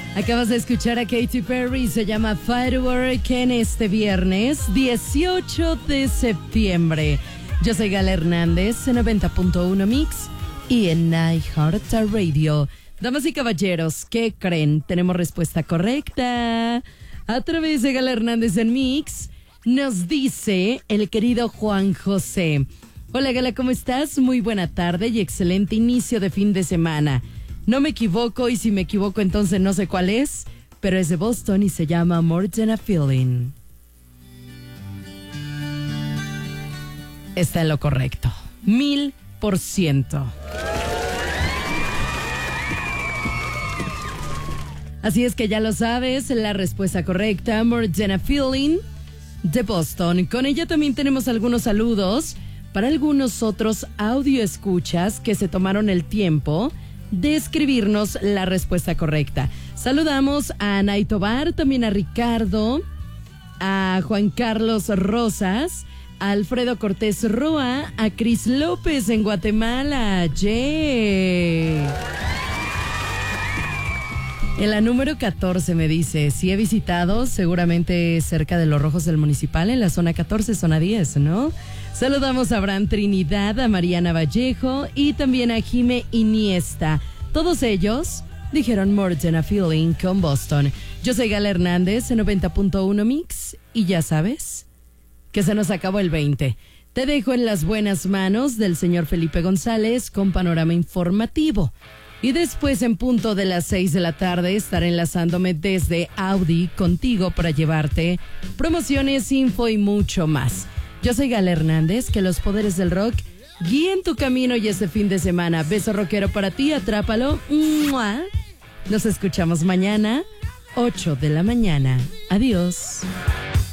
Acabas de escuchar a Katy Perry, se llama Firework en este viernes 18 de septiembre. Yo soy Gala Hernández en 90.1 Mix y en iHeartRadio. Damas y caballeros, ¿qué creen? Tenemos respuesta correcta. A través de Gala Hernández en Mix, nos dice el querido Juan José. Hola Gala, ¿cómo estás? Muy buena tarde y excelente inicio de fin de semana. No me equivoco y si me equivoco entonces no sé cuál es, pero es de Boston y se llama More Than a Feeling. Está en lo correcto, 1000%. Así es que ya lo sabes, la respuesta correcta, More Than a Feeling de Boston. Con ella también tenemos algunos saludos para algunos otros audio escuchas que se tomaron el tiempo de escribirnos la respuesta correcta. Saludamos a Anay Tobar, también a Ricardo, a Juan Carlos Rosas, a Alfredo Cortés Roa, a Cris López en Guatemala, En la número 14 me dice, sí he visitado, seguramente cerca de Los Rojos del Municipal, en la zona 14, zona 10, ¿no? Saludamos a Abraham Trinidad, a Mariana Vallejo y también a Jime Iniesta. Todos ellos dijeron More Than a Feeling con Boston. Yo soy Gala Hernández en 90.1 Mix y ya sabes que se nos acabó el 20. Te dejo en las buenas manos del señor Felipe González con panorama informativo. Y después en punto de las 6 de la tarde estaré enlazándome desde Audi contigo para llevarte promociones, info y mucho más. Yo soy Gala Hernández, que los poderes del rock guíen tu camino y este fin de semana. Beso rockero para ti, atrápalo. ¡Mua! Nos escuchamos mañana, 8 de la mañana. Adiós.